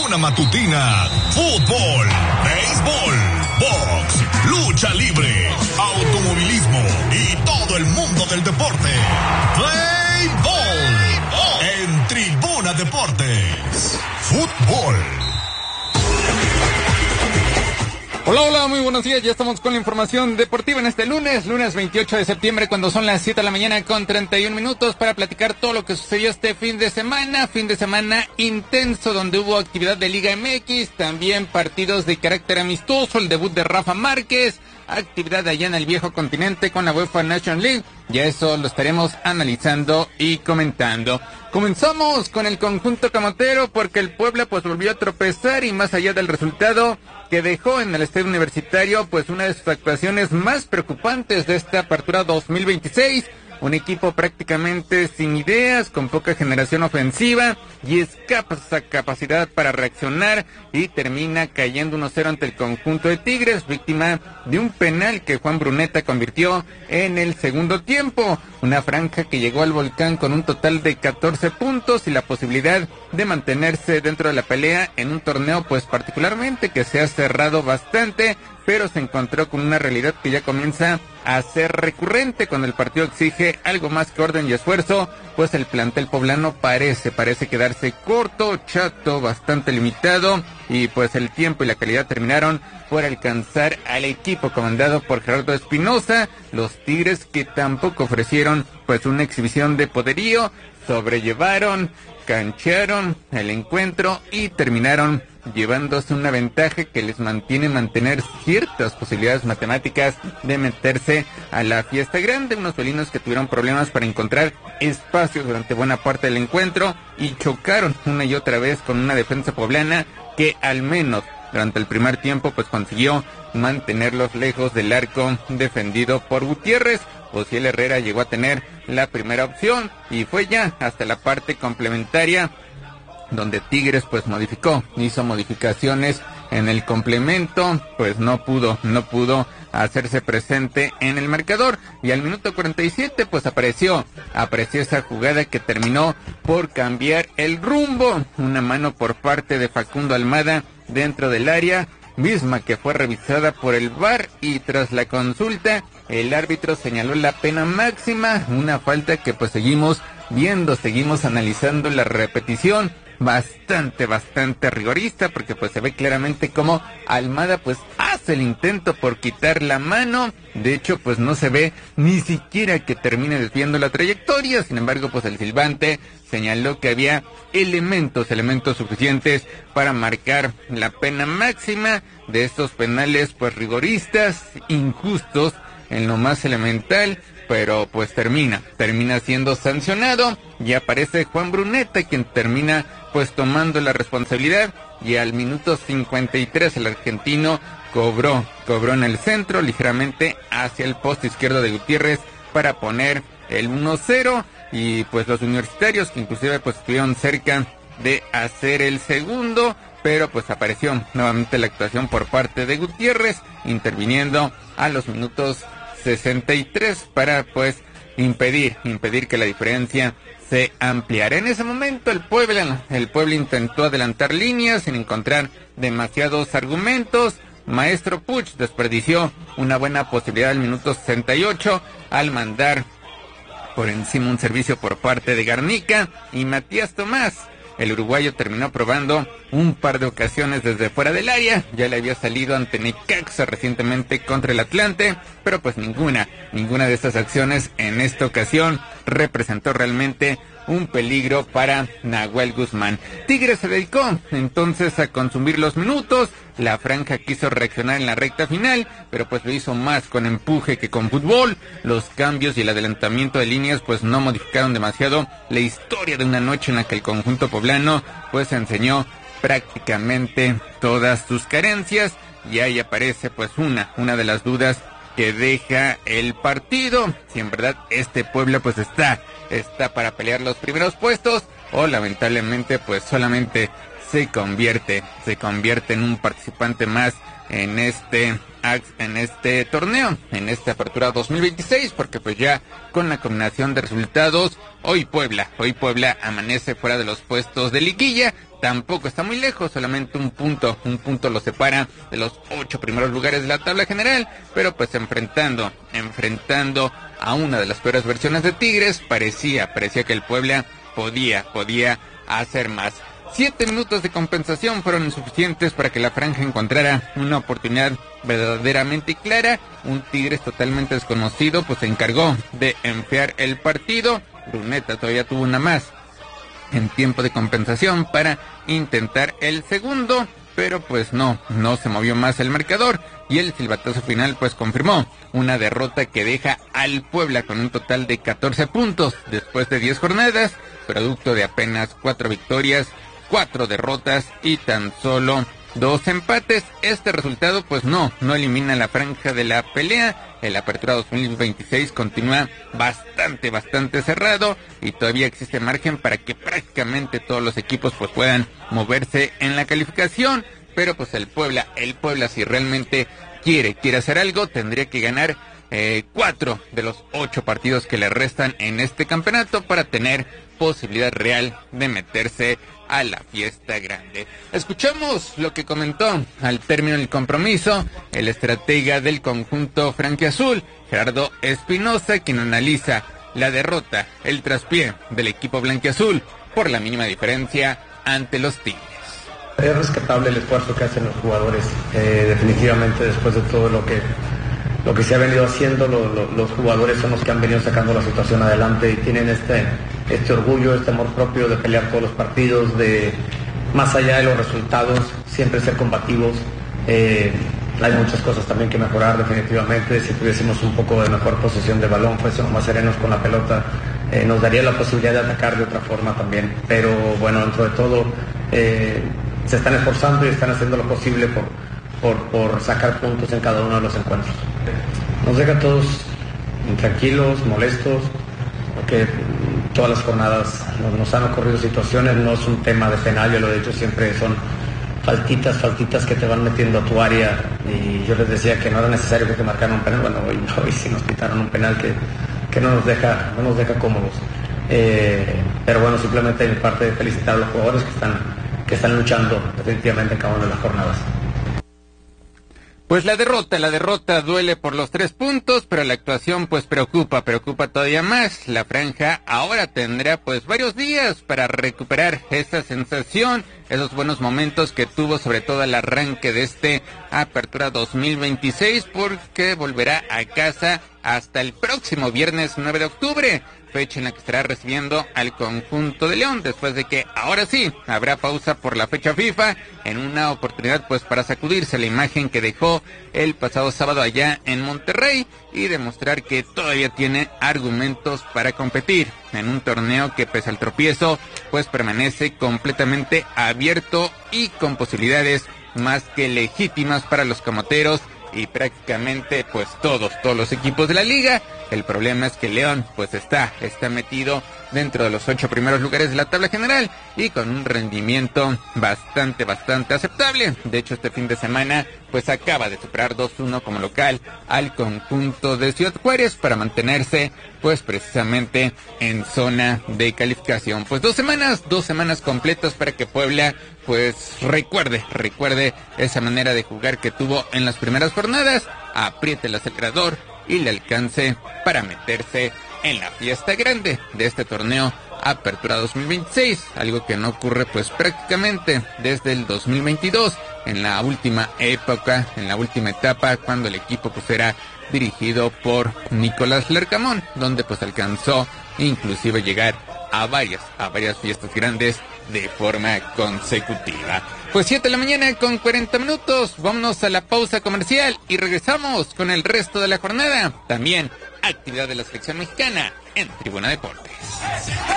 tribuna matutina, fútbol, béisbol, box, lucha libre, automovilismo y todo el mundo del deporte. Play Ball en Tribuna Deportes. Fútbol. Hola, muy buenos días. Ya estamos con la información deportiva en este lunes 28 de septiembre, cuando son las 7 de la mañana con 31 minutos, para platicar todo lo que sucedió este fin de semana intenso, donde hubo actividad de Liga MX, también partidos de carácter amistoso, el debut de Rafa Márquez, actividad allá en el viejo continente con la UEFA Nations League. Ya eso lo estaremos analizando y comentando. Comenzamos con el conjunto camotero, porque el Puebla pues volvió a tropezar, y más allá del resultado que dejó en el estadio universitario, pues una de sus actuaciones más preocupantes de esta apertura 2026, un equipo prácticamente sin ideas, con poca generación ofensiva y escasa capacidad para reaccionar, y termina cayendo 1-0 ante el conjunto de Tigres, víctima de un penal que Juan Bruneta convirtió en el segundo tiempo. Una franja que llegó al Volcán con un total de 14 puntos y la posibilidad de mantenerse dentro de la pelea en un torneo pues particularmente que se ha cerrado bastante, pero se encontró con una realidad que ya comienza a ser recurrente. Cuando el partido exige algo más que orden y esfuerzo, pues el plantel poblano parece quedarse corto, chato, bastante limitado, y pues el tiempo y la calidad terminaron por alcanzar al equipo comandado por Gerardo Espinosa. Los Tigres, que tampoco ofrecieron pues una exhibición de poderío, sobrellevaron, canchearon el encuentro y terminaron llevándose una ventaja que les mantener ciertas posibilidades matemáticas de meterse a la fiesta grande. Unos felinos que tuvieron problemas para encontrar espacios durante buena parte del encuentro y chocaron una y otra vez con una defensa poblana que al menos durante el primer tiempo pues consiguió mantenerlos lejos del arco defendido por Gutiérrez. Osiel Herrera llegó a tener la primera opción y fue ya hasta la parte complementaria donde Tigres pues hizo modificaciones en el complemento, pues no pudo hacerse presente en el marcador, y al minuto 47 pues apareció esa jugada que terminó por cambiar el rumbo. Una mano por parte de Facundo Almada dentro del área, misma que fue revisada por el VAR, y tras la consulta el árbitro señaló la pena máxima, una falta que pues seguimos analizando la repetición, bastante rigorista, porque pues se ve claramente cómo Almada pues hace el intento por quitar la mano. De hecho pues no se ve ni siquiera que termine desviando la trayectoria. Sin embargo pues el silbante señaló que había elementos suficientes para marcar la pena máxima de estos penales pues rigoristas, injustos en lo más elemental, pero pues termina siendo sancionado, y aparece Juan Bruneta, quien termina pues tomando la responsabilidad, y al minuto 53 el argentino cobró en el centro ligeramente hacia el poste izquierdo de Gutiérrez para poner el 1-0, y pues los universitarios, que inclusive pues estuvieron cerca de hacer el segundo, pero pues apareció nuevamente la actuación por parte de Gutiérrez, interviniendo a los minutos 63 para pues impedir que la diferencia se ampliara. En ese momento el Puebla intentó adelantar líneas sin encontrar demasiados argumentos. Maestro Puch desperdició una buena posibilidad al minuto 68 al mandar por encima un servicio por parte de Garnica, y Matías Tomás, el uruguayo, terminó probando un par de ocasiones desde fuera del área. Ya le había salido ante Necaxa recientemente contra el Atlante, pero pues ninguna de estas acciones en esta ocasión representó realmente un peligro para Nahuel Guzmán. Tigres se dedicó entonces a consumir los minutos. La franja quiso reaccionar en la recta final, pero pues lo hizo más con empuje que con fútbol. Los cambios y el adelantamiento de líneas pues no modificaron demasiado la historia de una noche en la que el conjunto poblano pues enseñó prácticamente todas sus carencias, y ahí aparece pues una de las dudas que deja el partido: si en verdad este Puebla pues está para pelear los primeros puestos, o lamentablemente pues solamente se convierte en un participante más en este en este torneo, en esta apertura 2026, porque pues ya con la combinación de resultados, hoy Puebla amanece fuera de los puestos de liguilla. Tampoco está muy lejos, solamente un punto lo separa de los 8 primeros lugares de la tabla general, pero pues enfrentando a una de las peores versiones de Tigres, parecía que el Puebla podía hacer más. 7 minutos de compensación fueron insuficientes para que la franja encontrara una oportunidad verdaderamente clara. Un Tigres totalmente desconocido pues se encargó de enfriar el partido. Bruneta todavía tuvo una más en tiempo de compensación para intentar el segundo, pero pues no se movió más el marcador, y el silbatazo final pues confirmó una derrota que deja al Puebla con un total de 14 puntos después de 10 jornadas, producto de apenas 4 victorias, 4 derrotas y tan solo 2 empates. Este resultado pues no elimina la franja de la pelea. El apertura 2026 continúa bastante cerrado y todavía existe margen para que prácticamente todos los equipos pues puedan moverse en la calificación, pero pues el Puebla si realmente quiere hacer algo, tendría que ganar 4 de los 8 partidos que le restan en este campeonato para tener posibilidad real de meterse a la fiesta grande. Escuchamos lo que comentó al término del compromiso el estratega del conjunto franquiazul, Gerardo Espinosa, quien analiza la derrota, el traspié del equipo blanquiazul por la mínima diferencia ante los Tigres. Es rescatable el esfuerzo que hacen los jugadores, definitivamente después de todo lo que se ha venido haciendo, los jugadores son los que han venido sacando la situación adelante y tienen este orgullo, este amor propio de pelear todos los partidos, de más allá de los resultados, siempre ser combativos. Hay muchas cosas también que mejorar definitivamente. Si tuviésemos un poco de mejor posesión de balón, fuésemos más serenos con la pelota, nos daría la posibilidad de atacar de otra forma también. Pero bueno, dentro de todo se están esforzando y están haciendo lo posible por sacar puntos en cada uno de los encuentros. Nos deja a todos tranquilos, molestos, porque todas las jornadas nos han ocurrido situaciones, no es un tema de penal, yo lo he dicho siempre, son faltitas que te van metiendo a tu área, y yo les decía que no era necesario que te marcaran un penal. Bueno, hoy sí nos quitaron un penal que no nos deja cómodos, pero bueno, simplemente hay parte de felicitar a los jugadores que están luchando definitivamente en cada una de las jornadas. Pues la derrota duele por los 3 puntos, pero la actuación pues preocupa todavía más. La franja ahora tendrá pues varios días para recuperar esa sensación, esos buenos momentos que tuvo sobre todo al arranque de este apertura 2026, porque volverá a casa hasta el próximo viernes 9 de octubre, fecha en la que estará recibiendo al conjunto de León, después de que ahora sí habrá pausa por la fecha FIFA, en una oportunidad pues para sacudirse la imagen que dejó el pasado sábado allá en Monterrey y demostrar que todavía tiene argumentos para competir en un torneo que pese al tropiezo pues permanece completamente abierto y con posibilidades más que legítimas para los camoteros y prácticamente pues todos los equipos de la liga. El problema es que León pues está metido dentro de los 8 primeros lugares de la tabla general y con un rendimiento bastante aceptable. De hecho, este fin de semana pues acaba de superar 2-1 como local al conjunto de Ciudad Juárez para mantenerse pues precisamente en zona de calificación. Pues 2 semanas completas para que Puebla pues recuerde esa manera de jugar que tuvo en las primeras jornadas, apriete el acelerador y le alcance para meterse en la fiesta grande de este torneo Apertura 2026, algo que no ocurre pues prácticamente desde el 2022, en la última etapa cuando el equipo pues era dirigido por Nicolás Larcamón, donde pues alcanzó inclusive llegar a varias fiestas grandes de forma consecutiva. Pues 7 de la mañana con 40 minutos, vámonos a la pausa comercial y regresamos con el resto de la jornada. También actividad de la selección mexicana en Tribuna Deportes.